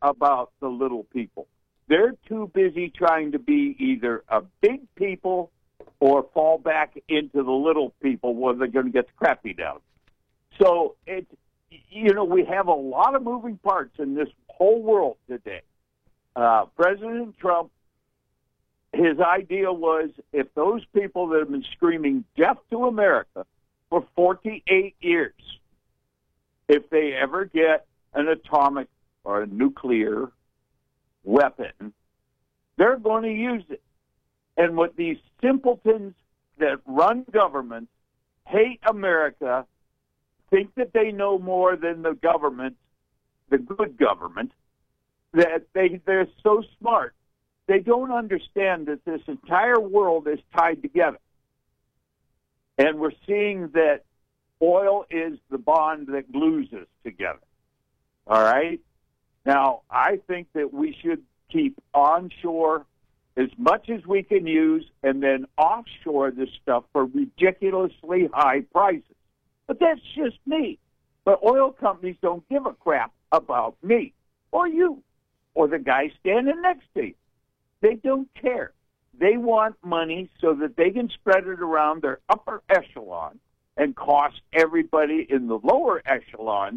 about the little people. They're too busy trying to be either a big people or fall back into the little people where they're going to get the crap beat out. So, we have a lot of moving parts in this whole world today. President Trump, his idea was if those people that have been screaming death to America for 48 years, if they ever get an atomic or a nuclear weapon, they're going to use it. And what these simpletons that run governments hate America, think that they know more than the government, the good government, that they're so smart. They don't understand that this entire world is tied together. And we're seeing that oil is the bond that glues us together. All right? Now, I think that we should keep onshore as much as we can use and then offshore this stuff for ridiculously high prices. But that's just me. But oil companies don't give a crap about me or you or the guy standing next to you. They don't care. They want money so that they can spread it around their upper echelon and cost everybody in the lower echelons,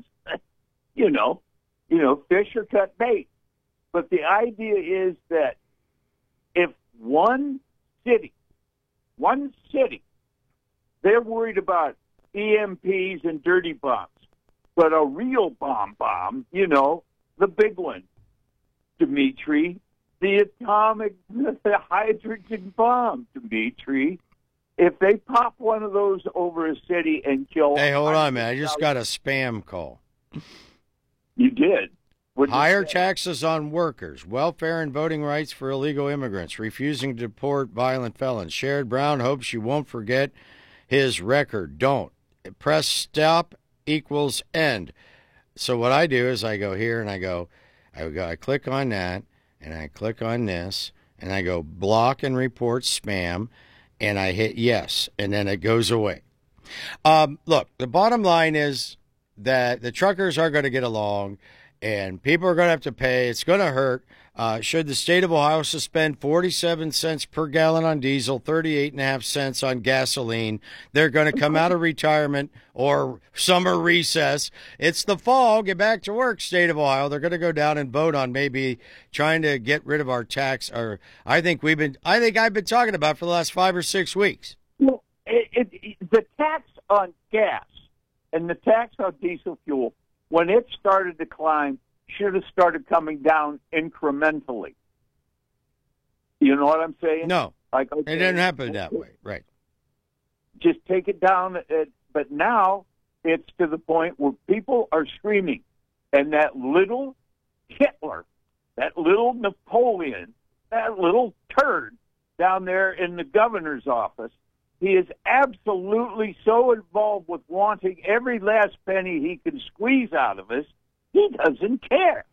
fish or cut bait. But the idea is that if one city, they're worried about EMPs and dirty bombs, but a real bomb, the big one, Dimitri, the hydrogen bomb, Dimitri. If they pop one of those over a city and kill... Hey, hold on, man. I just got a spam call. You did? Higher taxes on workers, welfare and voting rights for illegal immigrants, refusing to deport violent felons. Sherrod Brown hopes you won't forget his record. Don't. Press stop equals end. So what I do is I go here and I click on that, and I click on this, and I go block and report spam, and I hit yes, and then it goes away. Look, the bottom line is that the truckers are going to get along, and people are going to have to pay. It's going to hurt. Should the state of Ohio suspend 47 cents per gallon on diesel, 38.5 cents on gasoline, they're going to come out of retirement or summer recess. It's the fall. Get back to work, state of Ohio. They're going to go down and vote on maybe trying to get rid of our tax. Or I think I've been talking about for the last 5 or 6 weeks. Well, the tax on gas and the tax on diesel fuel, when it started to climb, should have started coming down incrementally. You know what I'm saying? No, it didn't happen that way, right? Just take it down. But now it's to the point where people are screaming, and that little Hitler, that little Napoleon, that little turd down there in the governor's office, he is absolutely so involved with wanting every last penny he can squeeze out of us, he doesn't care.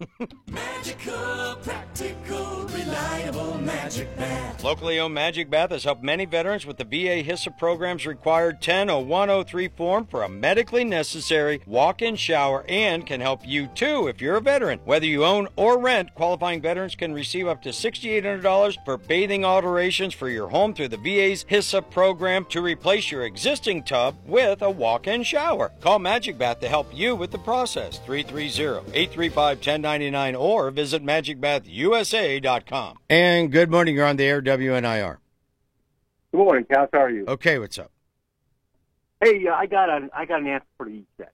Magical, practical, reliable Magic Bath. Locally owned Magic Bath has helped many veterans with the VA HISA program's required 10-0103 form for a medically necessary walk-in shower, and can help you too if you're a veteran. Whether you own or rent, qualifying veterans can receive up to $6,800 for bathing alterations for your home through the VA's HISA program to replace your existing tub with a walk-in shower. Call Magic Bath to help you with the process. 330-835-1099 or visit magicbathusa.com. And good morning. You're on the air, WNIR. Good morning, Cass. How are you? Okay, what's up? Hey, I got an answer for the E-check.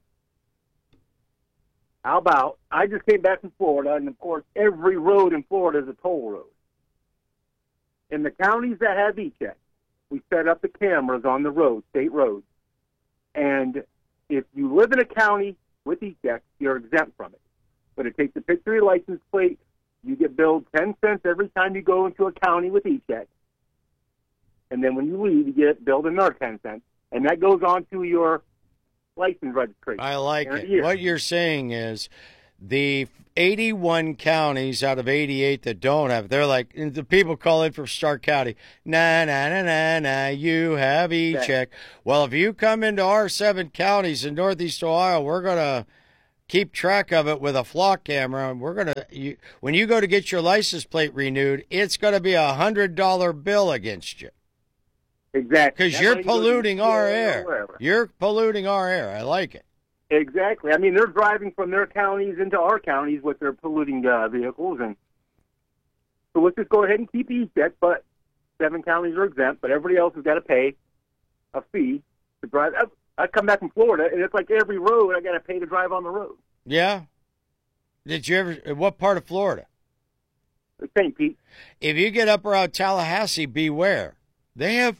How about, I just came back from Florida, and of course, every road in Florida is a toll road. In the counties that have E-check, we set up the cameras on the road, state roads, and if you live in a county with E-check, you're exempt from it. But it takes a picture of your license plate. You get billed 10 cents every time you go into a county with E-check. And then when you leave, you get billed another 10 cents. And that goes on to your license registration. I like it. What you're saying is the 81 counties out of 88 that don't have, they're like, the people call in from Stark County, nah, you have E-check. Well, if you come into our 7 counties in Northeast Ohio, we're going to keep track of it with a flock camera. And when you go to get your license plate renewed, it's going to be $100 bill against you. Exactly. Because you're polluting our air. You're polluting our air. I like it. Exactly. I mean, they're driving from their counties into our counties with their polluting vehicles, and so let's just go ahead and keep E-check. But 7 counties are exempt, but everybody else has got to pay a fee to drive. I come back from Florida, and it's like every road I got to pay to drive on the road. Yeah. Did you ever? What part of Florida? St. Pete. If you get up around Tallahassee, beware. They have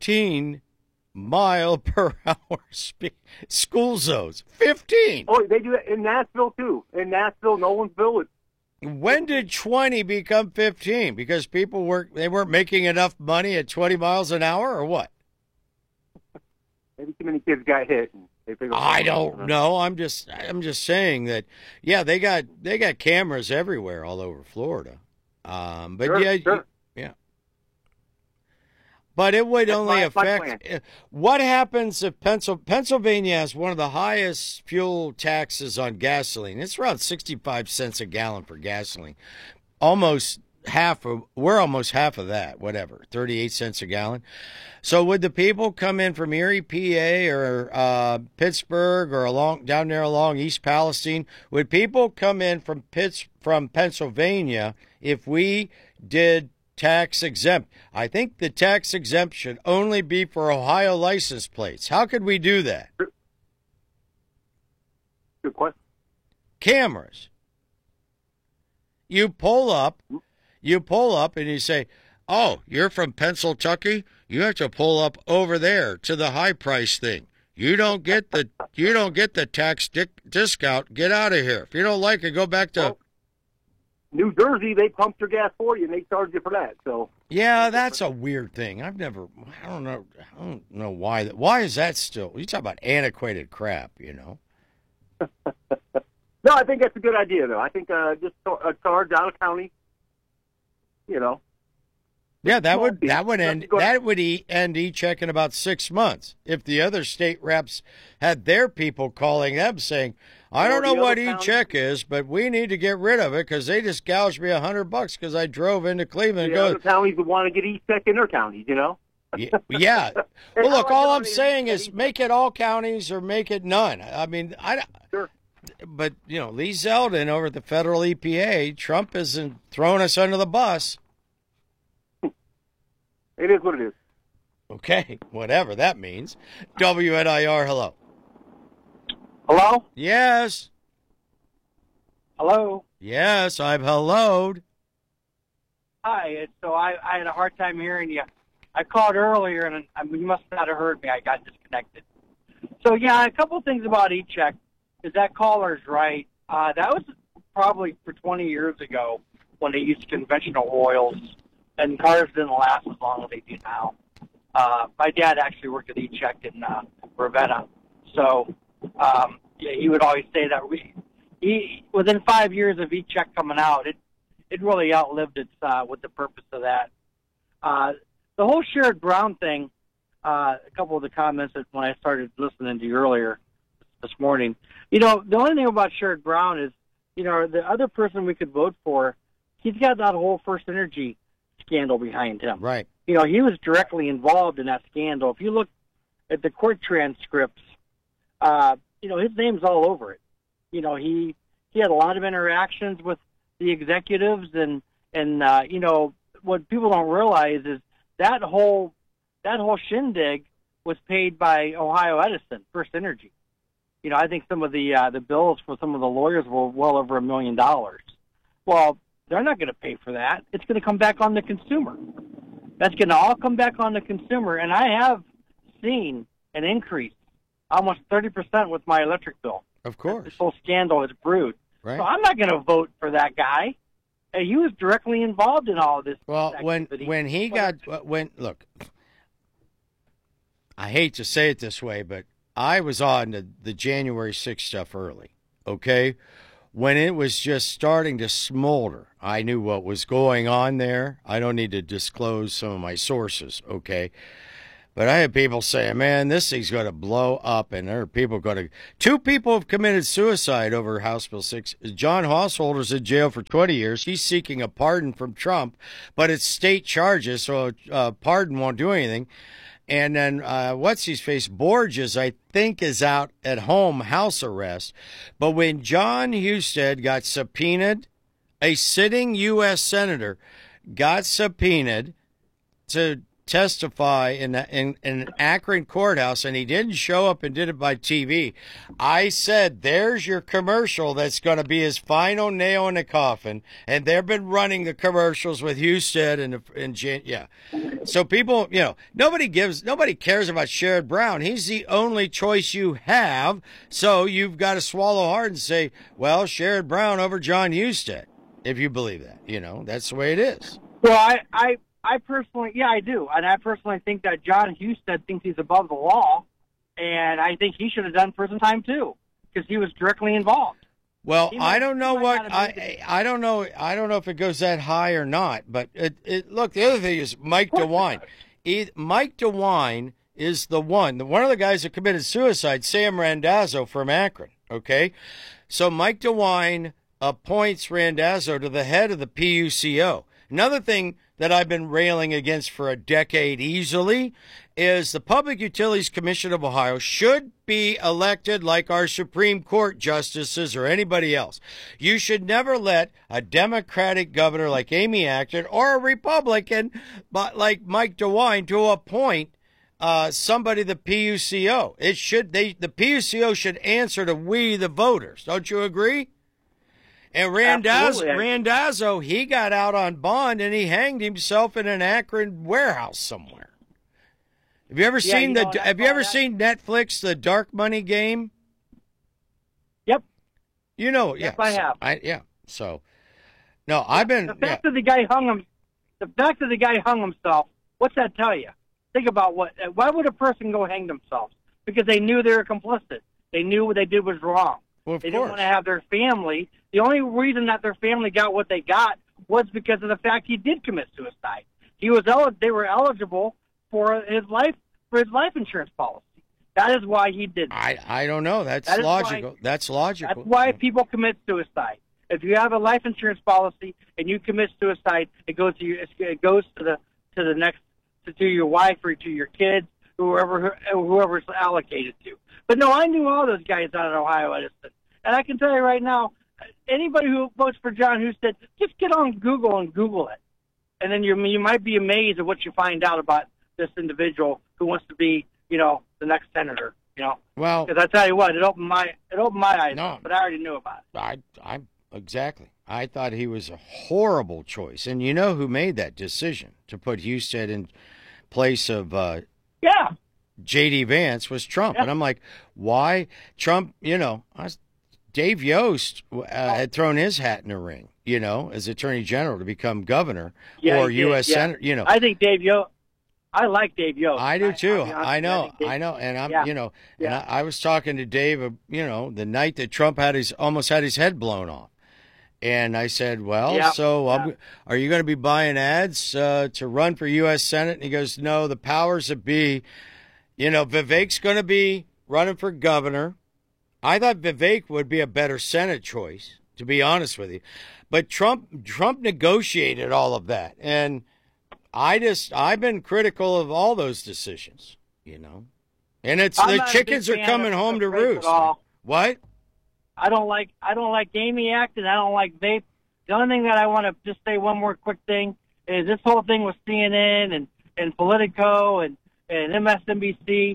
15-mile-per-hour school zones. 15. Oh, they do that in Nashville too. In Nashville, Nolensville. When did 20 become 15? Because people weren't making enough money at 20 miles an hour, or what? Maybe too many kids got hit. And they figured, I don't know. I'm just saying that. Yeah, they got cameras everywhere all over Florida. But sure, yeah, sure. yeah. But it would only affect. What happens if Pennsylvania has one of the highest fuel taxes on gasoline? It's around 65 cents a gallon for gasoline. We're almost half of that, whatever, 38 cents a gallon. So would the people come in from Erie, PA, or Pittsburgh, or down there along East Palestine? Would people come in from Pennsylvania if we did tax exempt? I think the tax exempt should only be for Ohio license plates. How could we do that? Good question. Cameras. You pull up and you say, "Oh, you're from Pennsylvania? You have to pull up over there to the high price thing. You don't get the tax discount. Get out of here. If you don't like it, go back to." Well, New Jersey, they pump your gas for you and they charge you for that. So yeah, that's a weird thing. I don't know why. Why is that still? You talk about antiquated crap, you know. No, I think that's a good idea, though. I think just a charge out of county, you know. Yeah, that would end E-check in about 6 months if the other state reps had their people calling them saying, "I don't know what E-check is, but we need to get rid of it because they just gouged me $100 because I drove into Cleveland." The other counties would want to get E-check in their counties, you know. Yeah. Well, look, all I'm saying is make it all counties or make it none. I mean, Sure. But you know, Lee Zeldin over at the federal EPA, Trump isn't throwing us under the bus. It is what it is. Okay, whatever that means. WNIR, hello. Hello? Yes. Hello? Yes, I'm helloed. Hi. So I had a hard time hearing you. I called earlier, and you must not have heard me. I got disconnected. So, yeah, a couple things about E-check is that caller's right. That was probably for 20 years ago when they used conventional oils, and cars didn't last as long as they do now. My dad actually worked at E-check in Ravenna. So, yeah, he would always say that within 5 years of E-check coming out, it really outlived its with the purpose of that. The whole Sherrod Brown thing, a couple of the comments that when I started listening to you earlier this morning, you know, the only thing about Sherrod Brown is, you know, the other person we could vote for, he's got that whole First Energy scandal behind him. Right. You know, he was directly involved in that scandal. If you look at the court transcripts, you know, his name's all over it. You know, he had a lot of interactions with the executives, and you know, what people don't realize is that whole shindig was paid by Ohio Edison, First Energy. You know, I think some of the bills for some of the lawyers were well over $1 million. Well, they're not going to pay for that. It's going to come back on the consumer. That's going to all come back on the consumer. And I have seen an increase, almost 30% with my electric bill. Of course. This whole scandal has brewed. Right. So I'm not going to vote for that guy. And he was directly involved in all of this. Well, look, I hate to say it this way, but I was on the January 6th stuff early, okay? When it was just starting to smolder, I knew what was going on there. I don't need to disclose some of my sources, okay? But I had people saying, man, this thing's going to blow up, and there are people going to. 2 people have committed suicide over House Bill 6. John Householder's in jail for 20 years. He's seeking a pardon from Trump, but it's state charges, so a pardon won't do anything. And then what's-his-face, Borges, I think, is out at home, house arrest. But when John Husted got subpoenaed, a sitting U.S. senator got subpoenaed to testify in an Akron courthouse, and he didn't show up and did it by TV. I said, there's your commercial that's going to be his final nail in the coffin, and they've been running the commercials with Husted yeah. So people, nobody cares about Sherrod Brown. He's the only choice you have, so you've got to swallow hard and say, well, Sherrod Brown over John Husted, if you believe that. That's the way it is. Well, I personally, I do. And I personally think that John Husted thinks he's above the law, and I think he should have done prison time too, because he was directly involved. Well, I don't know I don't know if it goes that high or not, but look, the other thing is Mike DeWine. Mike DeWine is one of the guys that committed suicide, Sam Randazzo from Akron, okay? So Mike DeWine appoints Randazzo to the head of the PUCO. Another thing that I've been railing against for a decade easily is the Public Utilities Commission of Ohio should be elected like our Supreme Court justices or anybody else. You should never let a Democratic governor like Amy Acton or a Republican but like Mike DeWine to appoint somebody the PUCO. The PUCO should answer to we the voters. Don't you agree? And Randazzo, he got out on bond and he hanged himself in an Akron warehouse somewhere. Have you ever seen Netflix, The Dark Money Game? Yep. Yes, I have. So, no, I've been. The fact that the guy hung himself. What's that tell you? Think about why would a person go hang themselves? Because they knew they were complicit. They knew what they did was wrong. Well, they didn't want to have their family. The only reason that their family got what they got was because of the fact he did commit suicide. They were eligible for his life insurance policy. That is why he did that. I don't know. That's logical. That's logical. That's why people commit suicide. If you have a life insurance policy and you commit suicide, it goes to your wife or to your kids, whoever's allocated to. But no, I knew all those guys out of Ohio Edison. And I can tell you right now, anybody who votes for John Husted, just get on Google and Google it. And then you might be amazed at what you find out about this individual who wants to be, the next senator, Well, because I tell you what, it opened my eyes, but I already knew about it. Exactly. I thought he was a horrible choice. And you know who made that decision to put Husted in place of J.D. Vance was Trump. Yeah. And I'm like, why? Trump, Dave Yost had thrown his hat in the ring, as Attorney General to become governor or U.S. Senator, I think Dave Yost. I like Dave Yost. I do too. I know. And I'm, and I was talking to Dave, the night that Trump almost had his head blown off. And I said, are you going to be buying ads to run for U.S. Senate? And he goes, no, the powers that be, Vivek's going to be running for governor. I thought Vivek would be a better Senate choice, to be honest with you. But Trump negotiated all of that. And I've been critical of all those decisions, And the chickens are coming home to roost. What? I don't like Amy Acton. I don't like Vape. The only thing that I want to just say one more quick thing is this whole thing with CNN and Politico and MSNBC.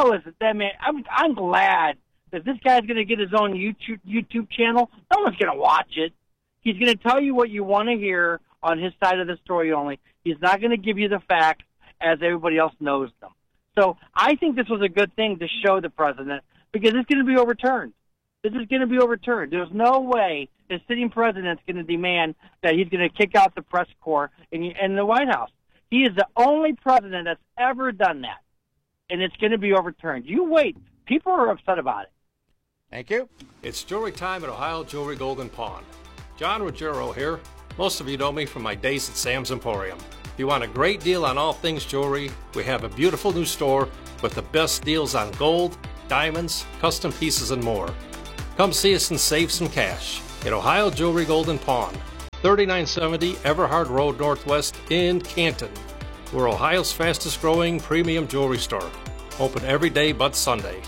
I'm glad that this guy's going to get his own YouTube channel. No one's going to watch it. He's going to tell you what you want to hear on his side of the story only. He's not going to give you the facts as everybody else knows them. So I think this was a good thing to show the president because it's going to be overturned. This is going to be overturned. There's no way the sitting president's going to demand that he's going to kick out the press corps in the White House. He is the only president that's ever done that, and it's going to be overturned. You wait. People are upset about it. Thank you. It's jewelry time at Ohio Jewelry Golden Pawn. John Ruggiero here. Most of you know me from my days at Sam's Emporium. If you want a great deal on all things jewelry, we have a beautiful new store with the best deals on gold, diamonds, custom pieces, and more. Come see us and save some cash at Ohio Jewelry Gold and Pawn, 3970 Everhard Road Northwest in Canton. We're Ohio's fastest growing premium jewelry store. Open every day but Sunday.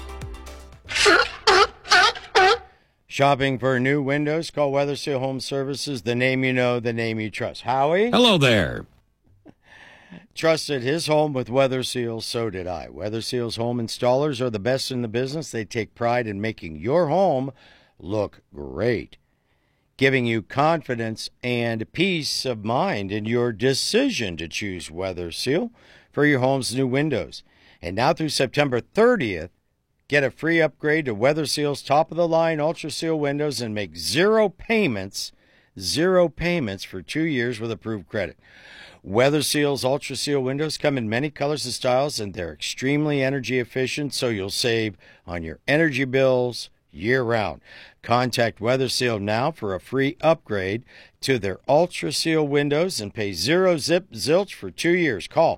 Shopping for new windows? Call Weatherseal Home Services, the name you know, the name you trust. Howie? Hello there. Trusted his home with Weatherseal, so did I. Weatherseal's home installers are the best in the business. They take pride in making your home look great, giving you confidence and peace of mind in your decision to choose Weatherseal for your home's new windows. And now through September 30th, get a free upgrade to Weatherseal's top-of-the-line UltraSeal windows and make zero payments for 2 years with approved credit. Weatherseal's UltraSeal windows come in many colors and styles, and they're extremely energy efficient, so you'll save on your energy bills year-round. Contact Weatherseal now for a free upgrade to their UltraSeal windows and pay zero zilch for 2 years. Call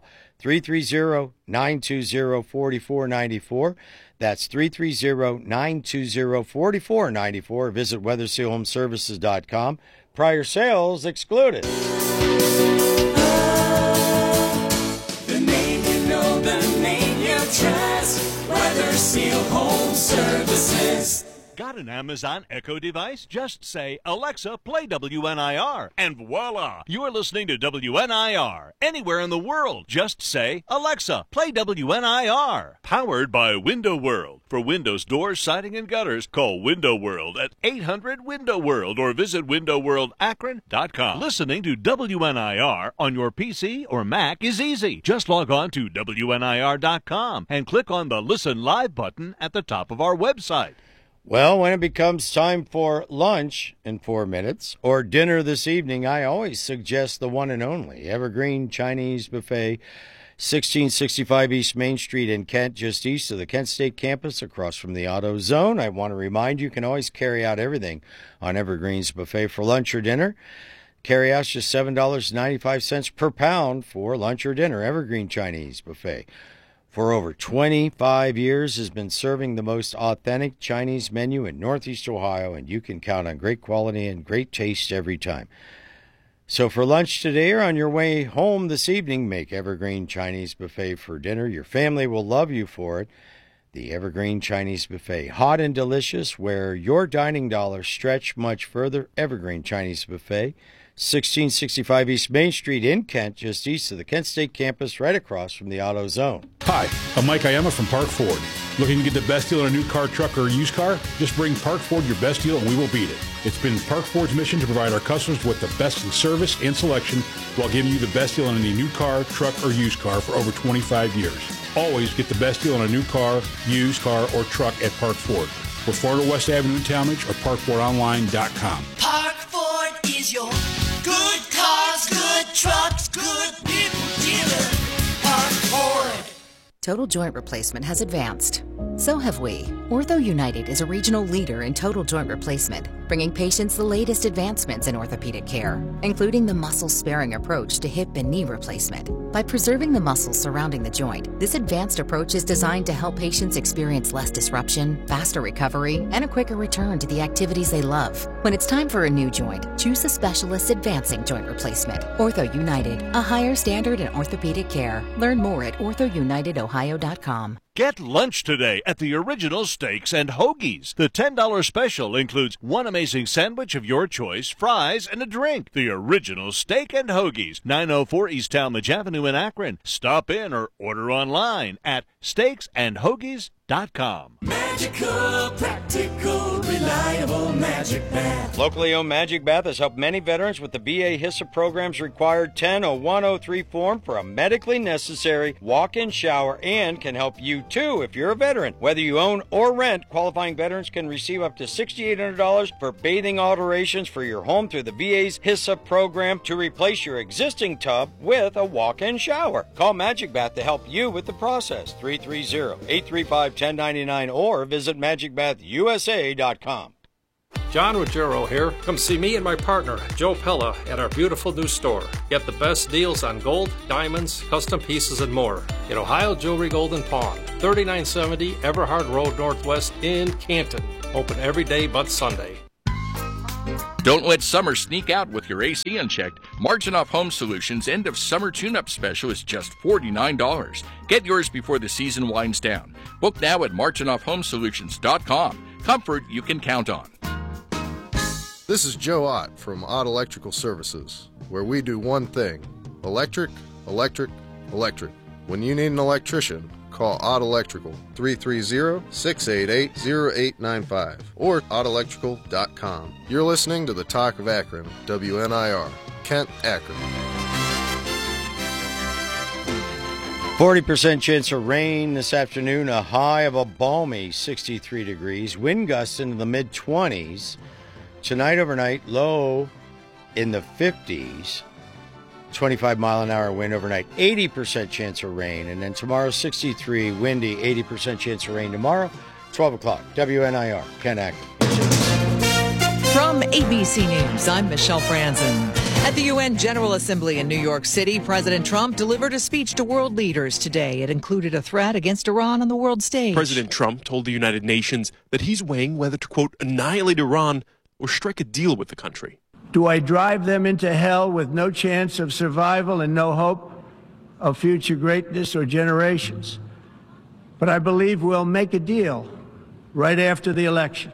330-920-4494. That's 330-920-4494. Visit WeathersealHomeservices.com. Prior sales excluded. The name you know, the name you trust. Weatherseal Home Services. Got an Amazon Echo device? Just say, Alexa, play WNIR, and voila! You are listening to WNIR. Anywhere in the world, just say, Alexa, play WNIR. Powered by Window World. For windows, doors, siding, and gutters, call Window World at 800-WINDOW-WORLD or visit WindowWorldAkron.com. Listening to WNIR on your PC or Mac is easy. Just log on to WNIR.com and click on the Listen Live button at the top of our website. Well, when it becomes time for lunch in 4 minutes or dinner this evening, I always suggest the one and only Evergreen Chinese Buffet, 1665 East Main Street in Kent, just east of the Kent State campus, across from the Auto Zone. I want to remind you can always carry out everything on Evergreen's Buffet for lunch or dinner. Carry out's just $7.95 per pound for lunch or dinner. Evergreen Chinese Buffet, for over 25 years, has been serving the most authentic Chinese menu in Northeast Ohio, and you can count on great quality and great taste every time. So for lunch today or on your way home this evening, make Evergreen Chinese Buffet for dinner. Your family will love you for it. The Evergreen Chinese Buffet, hot and delicious, where your dining dollars stretch much further. Evergreen Chinese Buffet, 1665 East Main Street in Kent, just east of the Kent State campus, right across from the Auto Zone. Hi, I'm Mike Iama from Park Ford. Looking to get the best deal on a new car, truck, or used car? Just bring Park Ford your best deal and we will beat it. It's been Park Ford's mission to provide our customers with the best in service and selection while giving you the best deal on any new car, truck, or used car for over 25 years. Always get the best deal on a new car, used car, or truck at Park Ford. We're 400 West Avenue in Talmadge or parkfordonline.com. Park Ford is your good cars, good trucks, good people dealer. Park Ford. Total joint replacement has advanced. So have we. Ortho United is a regional leader in total joint replacement, bringing patients the latest advancements in orthopedic care, including the muscle-sparing approach to hip and knee replacement. By preserving the muscles surrounding the joint, this advanced approach is designed to help patients experience less disruption, faster recovery, and a quicker return to the activities they love. When it's time for a new joint, choose a specialist advancing joint replacement. Ortho United, a higher standard in orthopedic care. Learn more at orthounitedohio.com. Get lunch today at the Original Steaks and Hoagies. The $10 special includes one amazing sandwich of your choice, fries, and a drink. The Original Steak and Hoagies, 904 East Talmadge Avenue in Akron. Stop in or order online at steaksandhoagies.com. Magical, practical, reliable Magic Bath. Locally owned Magic Bath has helped many veterans with the VA HISA program's required 10-0103 form for a medically necessary walk-in shower, and can help you too if you're a veteran. Whether you own or rent, qualifying veterans can receive up to $6,800 for bathing alterations for your home through the VA's HISA program to replace your existing tub with a walk-in shower. Call Magic Bath to help you with the process. 330-835-1099 or visit magicbathusa.com. John Ruggiero here. Come see me and my partner, Joe Pella, at our beautiful new store. Get the best deals on gold, diamonds, custom pieces, and more. In Ohio Jewelry Gold and Pawn, 3970 Everhard Road Northwest in Canton. Open every day but Sunday. Don't let summer sneak out with your AC unchecked. Marginoff Home Solutions' end of summer tune-up special is just $49. Get yours before the season winds down. Book now at marginoffhomesolutions.com. Comfort you can count on. This is Joe Ott from Ott Electrical Services, where we do one thing: electric, electric, electric. When you need an electrician, call Ott Electrical, 330-688-0895, or ottelectrical.com. You're listening to the Talk of Akron, WNIR, Kent, Akron. 40% chance of rain this afternoon, a high of a balmy 63 degrees, wind gusts into the mid-20s. Tonight overnight, low in the 50s. 25-mile-an-hour wind overnight, 80% chance of rain. And then tomorrow, 63, windy, 80% chance of rain tomorrow, 12 o'clock. WNIR, Ken Akron. From ABC News, I'm Michelle Franzen. At the UN General Assembly in New York City, President Trump delivered a speech to world leaders today. It included a threat against Iran on the world stage. President Trump told the United Nations that he's weighing whether to, quote, annihilate Iran or strike a deal with the country. Do I drive them into hell with no chance of survival and no hope of future greatness or generations? But I believe we'll make a deal right after the election,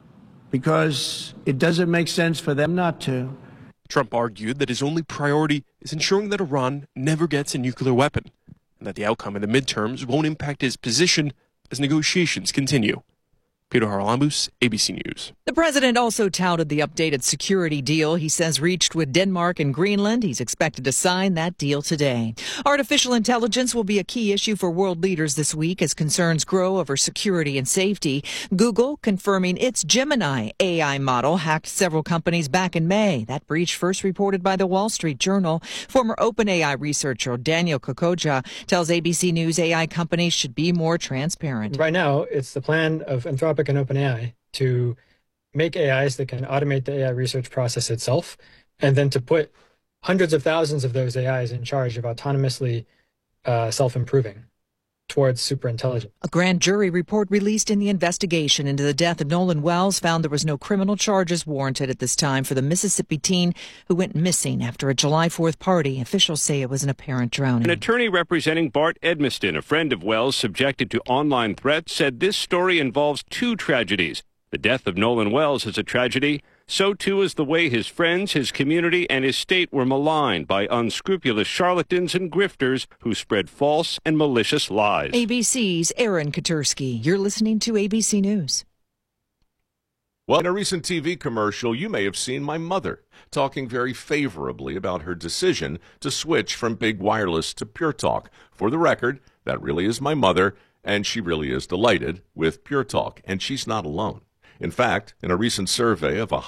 because it doesn't make sense for them not to. Trump argued that his only priority is ensuring that Iran never gets a nuclear weapon, and that the outcome in the midterms won't impact his position as negotiations continue. Peter Haralambous, ABC News. The president also touted the updated security deal he says reached with Denmark and Greenland. He's expected to sign that deal today. Artificial intelligence will be a key issue for world leaders this week as concerns grow over security and safety. Google confirming its Gemini AI model hacked several companies back in May. That breach first reported by the Wall Street Journal. Former OpenAI researcher Daniel Kokoja tells ABC News AI companies should be more transparent. Right now, it's the plan of Anthropic and OpenAI to make AIs that can automate the AI research process itself, and then to put hundreds of thousands of those AIs in charge of autonomously self-improving towards superintelligence. A grand jury report released in the investigation into the death of Nolan Wells found there was no criminal charges warranted at this time for the Mississippi teen who went missing after a July 4th party. Officials say it was an apparent drowning. An attorney representing Bart Edmiston, a friend of Wells subjected to online threats, said this story involves two tragedies. The death of Nolan Wells is a tragedy. So too is the way his friends, his community, and his state were maligned by unscrupulous charlatans and grifters who spread false and malicious lies. ABC's Aaron Katursky. You're listening to ABC News. Well, in a recent TV commercial, you may have seen my mother talking very favorably about her decision to switch from Big Wireless to Pure Talk. For the record, that really is my mother, and she really is delighted with Pure Talk, and she's not alone. In fact, in a recent survey of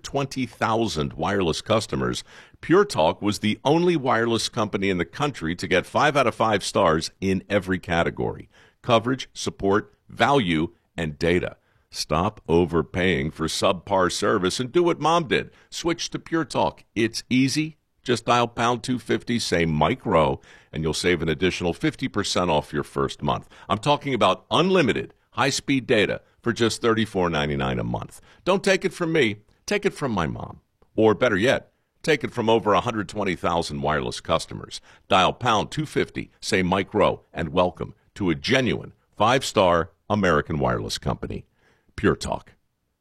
120,000 wireless customers, Pure Talk was the only wireless company in the country to get 5 out of 5 stars in every category: coverage, support, value, and data. Stop overpaying for subpar service and do what Mom did. Switch to Pure Talk. It's easy. Just dial pound 250, say Mike Rowe, and you'll save an additional 50% off your first month. I'm talking about unlimited high-speed data for just $34.99 a month. Don't take it from me. Take it from my mom. Or better yet, take it from over 120,000 wireless customers. Dial pound 250, say Mike Rowe, and welcome to a genuine 5-star American wireless company. Pure Talk.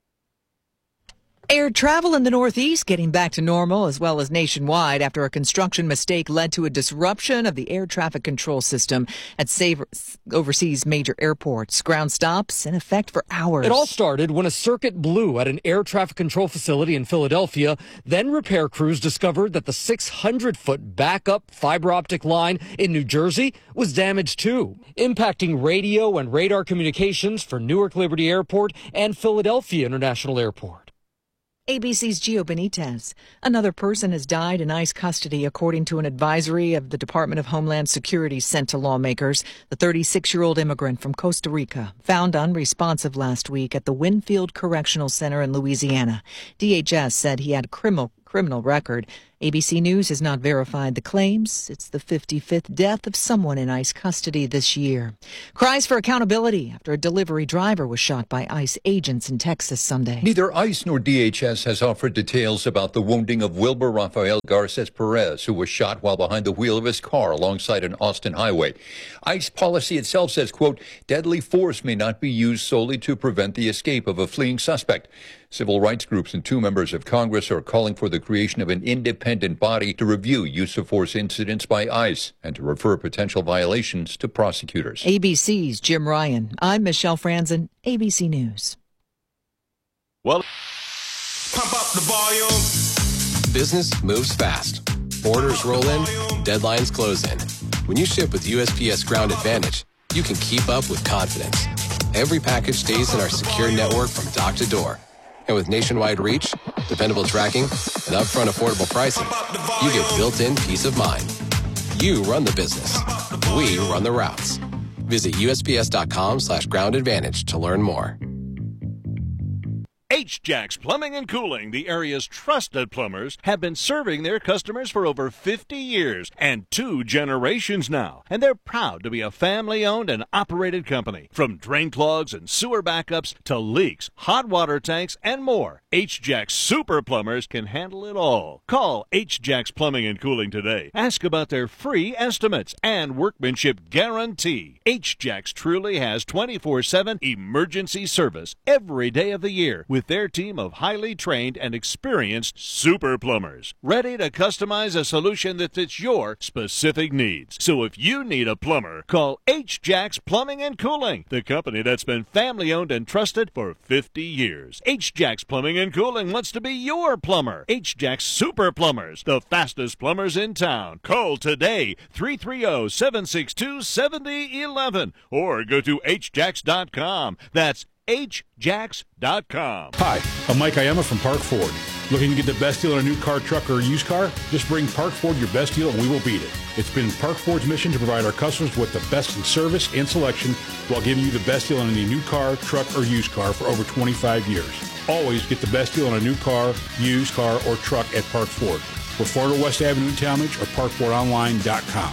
Air travel in the Northeast getting back to normal as well as nationwide after a construction mistake led to a disruption of the air traffic control system at overseas major airports. Ground stops in effect for hours. It all started when a circuit blew at an air traffic control facility in Philadelphia. Then repair crews discovered that the 600-foot backup fiber optic line in New Jersey was damaged too, impacting radio and radar communications for Newark Liberty Airport and Philadelphia International Airport. ABC's Gio Benitez. Another person has died in ICE custody, according to an advisory of the Department of Homeland Security sent to lawmakers. The 36-year-old immigrant from Costa Rica, found unresponsive last week at the Winfield Correctional Center in Louisiana. DHS said he had a criminal record. ABC News has not verified the claims. It's the 55th death of someone in ICE custody this year. Cries for accountability after a delivery driver was shot by ICE agents in Texas Sunday. Neither ICE nor DHS has offered details about the wounding of Wilbur Rafael Garces Perez, who was shot while behind the wheel of his car alongside an Austin highway. ICE policy itself says, quote, deadly force may not be used solely to prevent the escape of a fleeing suspect. Civil rights groups and 2 members of Congress are calling for the creation of an independent body to review use of force incidents by ICE and to refer potential violations to prosecutors. ABC's Jim Ryan. I'm Michelle Franzen, ABC News. Well, pump up the volume. Business moves fast. Orders roll in, deadlines close in. When you ship with USPS Ground Advantage, you can keep up with confidence. Every package stays in our secure network from dock to door. And with nationwide reach, dependable tracking, and upfront affordable pricing, you get built-in peace of mind. You run the business. We run the routes. Visit USPS.com/Ground Advantage to learn more. H-Jacks Plumbing and Cooling, the area's trusted plumbers, have been serving their customers for over 50 years and 2 generations now. And they're proud to be a family-owned and operated company. From drain clogs and sewer backups to leaks, hot water tanks, and more, H-Jacks Super Plumbers can handle it all. Call H-Jacks Plumbing and Cooling today. Ask about their free estimates and workmanship guarantee. H-Jacks truly has 24/7 emergency service every day of the year with their team of highly trained and experienced super plumbers, ready to customize a solution that fits your specific needs. So if you need a plumber, call H-Jacks Plumbing and Cooling, the company that's been family-owned and trusted for 50 years. H-Jacks Plumbing and Cooling wants to be your plumber. H-Jacks Super Plumbers, the fastest plumbers in town. Call today, 330-762-7011, or go to hjacks.com. That's hjacks.com. Hi, I'm Mike Iama from Park Ford. Looking to get the best deal on a new car, truck, or a used car? Just bring Park Ford your best deal and we will beat it. It's been Park Ford's mission to provide our customers with the best in service and selection while giving you the best deal on any new car, truck, or used car for over 25 years. Always get the best deal on a new car, used car, or truck at Park Ford. We're 400 West Avenue in Talmadge or parkfordonline.com.